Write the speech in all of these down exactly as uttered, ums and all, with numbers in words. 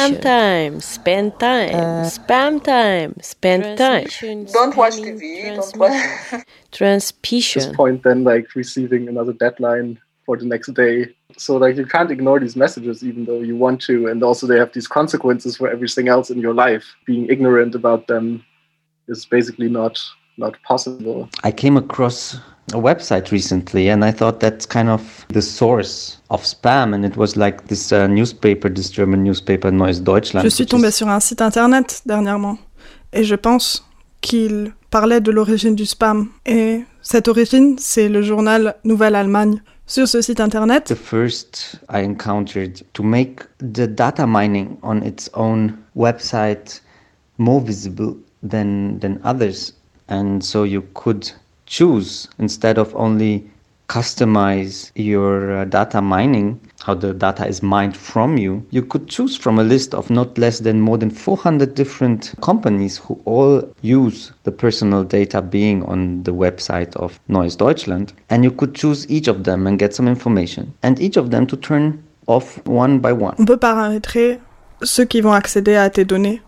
Spam time, spend time, uh, spam time, spend time. Don't watch T V, don't watch... Transmission. At this point then, like, receiving another deadline for the next day. So, like, you can't ignore these messages even though you want to. And also they have these consequences for everything else in your life. Being ignorant about them is basically not not possible. I came across a website recently and I thought that's kind of the source of spam, and it was like this uh, newspaper, this German newspaper Neues Deutschland. Je suis tombée sur un site internet dernièrement et je pense qu'il parlait de l'origine du spam. Et cette origine, c'est le journal Nouvelle Allemagne. Sur ce site internet, the first I encountered to make the data mining on its own website more visible than than others. And so you could choose, instead of only customize your uh, data mining, how the data is mined from you, you could choose from a list of not less than more than four hundred different companies who all use the personal data being on the website of Neues Deutschland. And you could choose each of them and get some information. And each of them to turn off one by one. On peut paramétrer ceux qui vont accéder à tes données.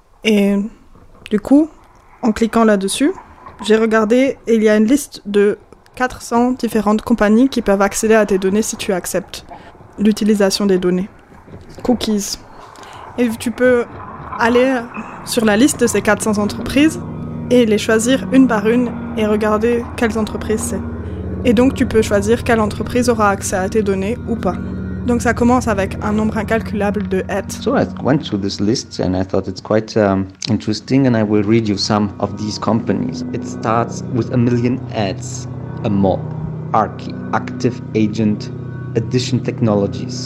Et du coup, en cliquant là-dessus, j'ai regardé et il y a une liste de quatre cents différentes compagnies qui peuvent accéder à tes données si tu acceptes l'utilisation des données. Cookies. Et tu peux aller sur la liste de ces quatre cents entreprises et les choisir une par une et regarder quelles entreprises c'est. Et donc tu peux choisir quelle entreprise aura accès à tes données ou pas. Donc ça commence avec un nombre incalculable de ads. So I went through this list and I thought it's quite um, interesting, and I will read you some of these companies. It starts with a million ads. A Mob, Archie, Active Agent, Edition Technologies,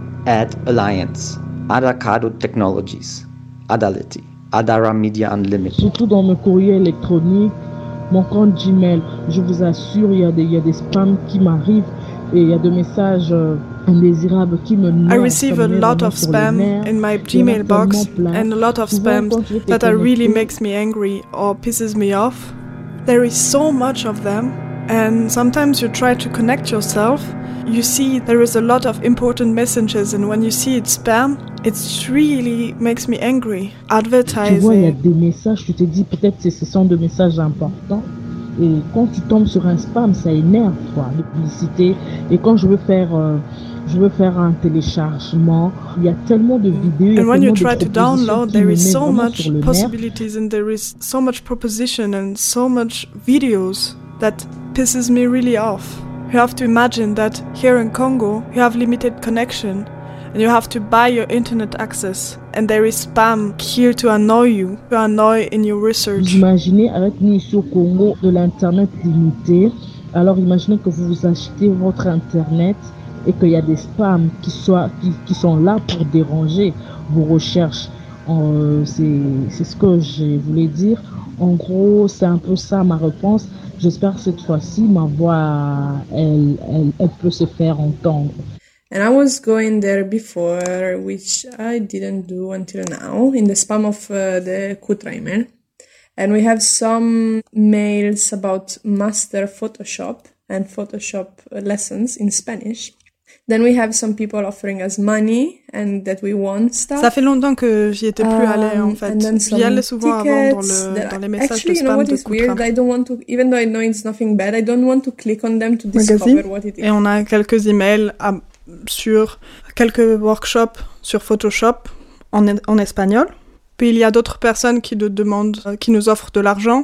Ad Alliance, Adacado Technologies, Adality, Adara Media Unlimited. Surtout dans mes courriers électroniques, mon compte Gmail, je vous assure, il y a des, il y a des spams qui m'arrivent et il y a des messages euh, indésirables qui me I receive a lot of spam in my Gmail box and a lot of spams that really makes me angry or pisses me off. There is so much of them. And sometimes you try to connect yourself, you see there is a lot of important messages, and when you see it spam, it really makes me angry. Advertising. Tu vois, il y a des messages, tu te dis peut-être que ce sont des messages importants, et quand tu tombes sur un spam, ça énerve, quoi, les publicités. Et quand je veux faire, euh, je veux faire un téléchargement, il y a tellement de vidéos. And when you try to download, there is so much possibilities, and there is so much proposition and so much videos that pisses me really off. You have to imagine that here in Congo, you have limited connection and you have to buy your internet access, and there is spam here to annoy you, to annoy in your research. Imaginez avec nous ici au Congo de l'internet limité. Alors imaginez que vous vous achetez votre internet et qu'il y a des spams qui, soient, qui, qui sont là pour déranger vos recherches. Euh, c'est, c'est ce que je voulais dire. En gros, c'est un peu ça ma réponse. J'espère que cette fois-ci, ma voix, elle, elle, elle peut se faire entendre. And I was going there before, which I didn't do until now, in the spam of uh, the Kutra email. And we have some mails about master Photoshop and Photoshop lessons in Spanish. Then we have some people offering us money and that we want stuff. Ça fait longtemps que j'y étais plus allée en fait. J'y allais souvent avant dans, le, dans les messages actually, de spam you know what de is weird? Kutra. I don't want to, even though I know it's nothing bad, I don't want to click on them to discover Magazine. what it is. Et on a quelques emails à, sur quelques workshops sur Photoshop en, en espagnol. Puis il y a d'autres personnes qui nous demandent, qui nous offrent de l'argent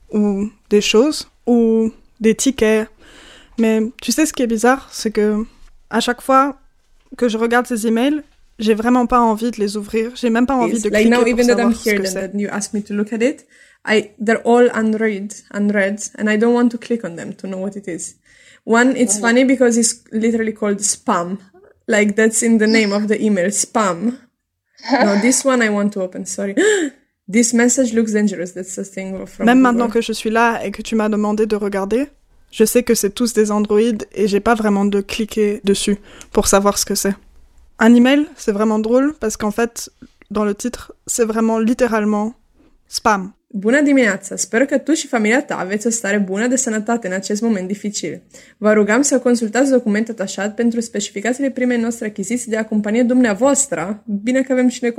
ou des choses ou des tickets. Mais tu sais ce qui est bizarre, c'est que à chaque fois que je regarde ces emails, j'ai vraiment pas envie de les ouvrir. J'ai même pas envie de cliquer like now, pour even that I'm savoir ce here que and c'est. that you asked me to look at it, I they're all unread, unread, and I don't want to click on them to know what it is. One, it's oh. funny because it's literally called spam, like that's in the name of the email, spam. No, this one I want to open. Sorry. This message looks dangerous. That's the thing from Même Google. maintenant que je suis là et que tu m'as demandé de regarder, je sais que c'est tous des Android et j'ai pas vraiment de cliquer dessus pour savoir ce que c'est. Un email, c'est vraiment drôle parce qu'en fait, dans le titre, c'est vraiment littéralement spam. Bună dimineața! Sper că tu și familia ta aveți o stare bună de sănătate în acest moment dificil. Vă rugăm să consultați documentul atașat pentru specificațiile primei noastre achiziții de a companie dumneavoastră. Bine că avem și noi